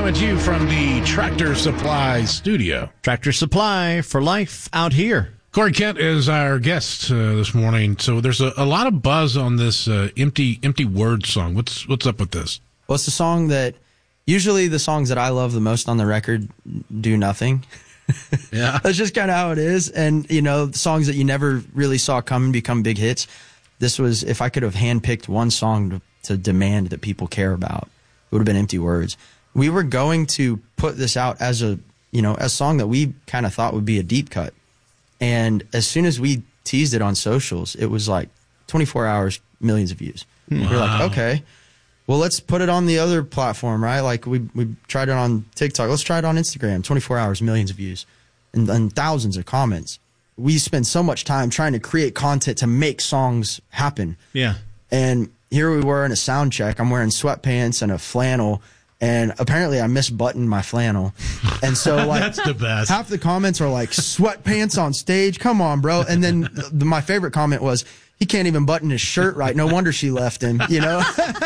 coming to you from the Tractor Supply studio. Tractor Supply for life out here. Corey Kent is our guest this morning. So there's a lot of buzz on this Empty Word song. What's up with this? Well, it's a song that usually the songs that I love the most on the record do nothing. Yeah. That's just kind of how it is. And, you know, the songs that you never really saw come and become big hits. This was, if I could have handpicked one song to demand that people care about, it would have been Empty Words. We were going to put this out as a song that we kind of thought would be a deep cut. And as soon as we teased it on socials, it was like 24 hours, millions of views. Wow. We were like, okay, well, let's put it on the other platform, right? Like we tried it on TikTok. Let's try it on Instagram. 24 hours, millions of views and thousands of comments. We spend so much time trying to create content to make songs happen. Yeah. And here we were in a sound check. I'm wearing sweatpants and a flannel. And apparently I misbuttoned my flannel. And so like that's the best. Half the comments are like, sweatpants on stage? Come on, bro. And then my favorite comment was, he can't even button his shirt right. No wonder she left him, you know?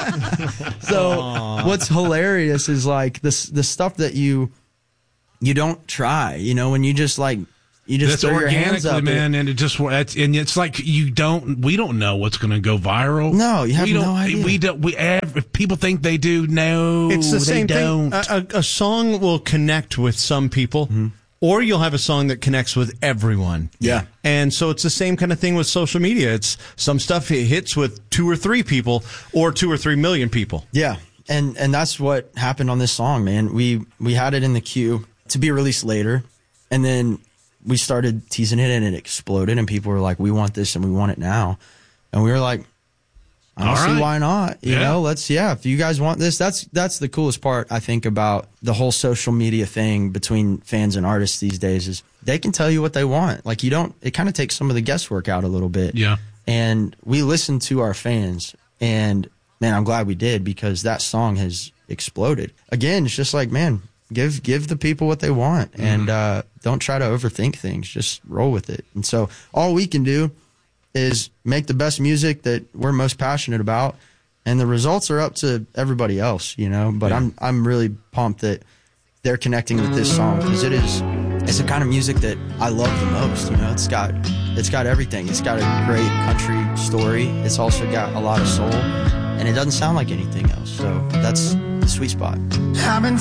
So what's hilarious is like the stuff that you don't try, you know, when you just like, you just that's throw your hands up, man, and it's like we don't know what's going to go viral. No, you have no idea. If people think they do. No, it's the same thing. A song will connect with some people, or you'll have a song that connects with everyone. Yeah, and so it's the same kind of thing with social media. It's some stuff it hits with 2 or 3 people, or 2 or 3 million people. Yeah, and that's what happened on this song, man. We had it in the queue to be released later, and then we started teasing it and it exploded and people were like, we want this and we want it now. And we were like, I don't see why not. You know, if you guys want this, that's the coolest part, I think, about the whole social media thing between fans and artists these days is they can tell you what they want. Like it kind of takes some of the guesswork out a little bit. Yeah. And we listened to our fans and man, I'm glad we did because that song has exploded. Again, it's just like, man, give the people what they want and don't try to overthink things. Just roll with it. And so all we can do is make the best music that we're most passionate about, and the results are up to everybody else, you know. But I'm really pumped that they're connecting with this song because it's the kind of music that I love the most. You know, it's got everything. It's got a great country story. It's also got a lot of soul, and it doesn't sound like anything else. So that's the sweet spot.